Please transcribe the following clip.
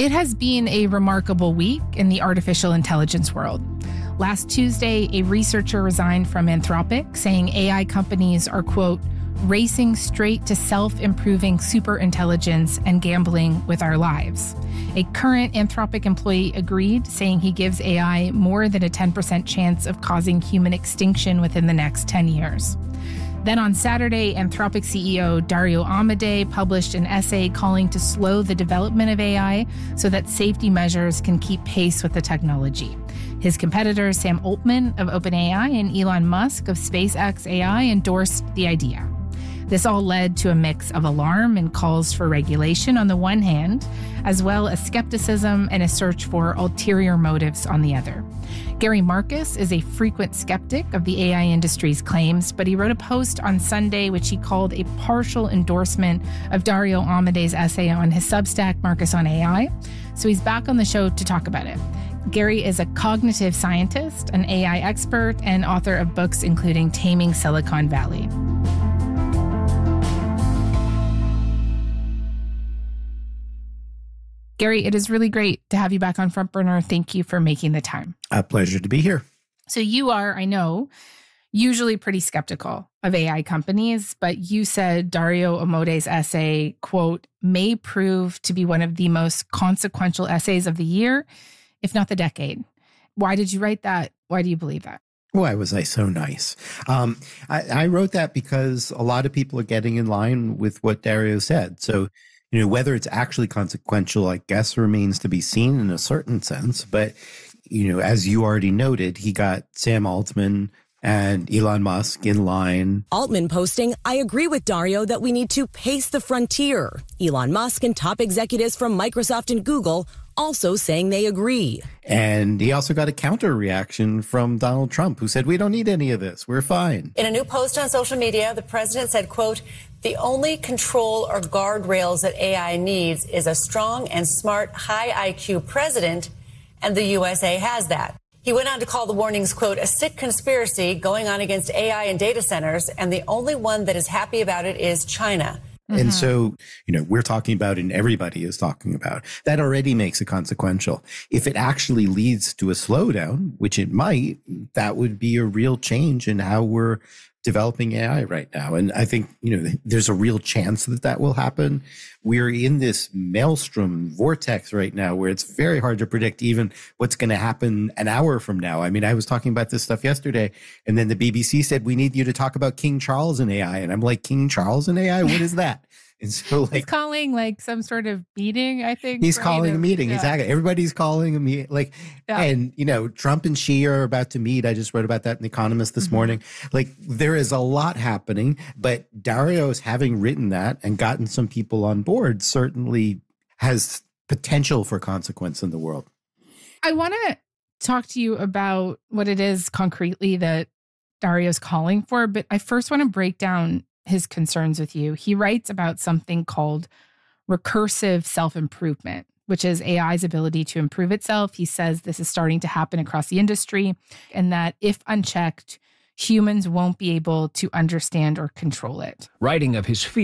It has been a remarkable week in the artificial intelligence world. Last Tuesday, a researcher resigned from Anthropic, saying AI companies are, quote, racing straight to self-improving superintelligence and gambling with our lives. A current Anthropic employee agreed, saying he gives AI more than a 10% chance of causing human extinction within the next 10 years. Then on Saturday, Anthropic CEO Dario Amodei published an essay calling to slow the development of AI so that safety measures can keep pace with the technology. His competitors, Sam Altman of OpenAI and Elon Musk of SpaceX AI, endorsed the idea. This all led to a mix of alarm and calls for regulation on the one hand, as well as skepticism and a search for ulterior motives on the other. Gary Marcus is a frequent skeptic of the AI industry's claims, but he wrote a post on Sunday which he called a partial endorsement of Dario Amodei's essay on his Substack, Marcus on AI. So he's back on the show to talk about it. Gary is a cognitive scientist, an AI expert, and author of books including Taming Silicon Valley. Gary, it is really great to have you back on Front Burner. Thank you for making the time. A pleasure to be here. So you are, I know, usually pretty skeptical of AI companies, but you said Dario Amodei's essay, quote, may prove to be one of the most consequential essays of the year, if not the decade. Why did you write that? Why do you believe that? Why was I so nice? I wrote that because a lot of people are getting in line with what Dario said. So, whether it's actually consequential, I guess, remains to be seen in a certain sense. But, as you already noted, he got Sam Altman and Elon Musk in line. Altman posting, I agree with Dario that we need to pace the frontier. Elon Musk and top executives from Microsoft and Google also saying they agree. And he also got a counter reaction from Donald Trump, who said, we don't need any of this. We're fine. In a new post on social media, the president said, quote, the only control or guardrails that AI needs is a strong and smart, high IQ president, and the USA has that. He went on to call the warnings, quote, a sick conspiracy going on against AI and data centers, and the only one that is happy about it is China. And so, we're talking about, and everybody is talking about, that already makes it consequential. If it actually leads to a slowdown, which it might, that would be a real change in how we're developing AI right now. And I think, there's a real chance that that will happen. We're in this maelstrom vortex right now where it's very hard to predict even what's going to happen an hour from now. I mean, I was talking about this stuff yesterday, and then the BBC said, we need you to talk about King Charles and AI. And I'm like, King Charles and AI? What is that? And so, he's calling some sort of meeting, I think. He's calling a meeting. Yeah. Exactly. Everybody's calling a meeting. And Trump and Xi are about to meet. I just wrote about that in The Economist this morning. There is a lot happening, but Dario's having written that and gotten some people on board certainly has potential for consequence in the world. I want to talk to you about what it is concretely that Dario's calling for, but I first want to break down his concerns with you. He writes about something called recursive self-improvement, which is AI's ability to improve itself. He says this is starting to happen across the industry, and that if unchecked, humans won't be able to understand or control it. Writing of his fear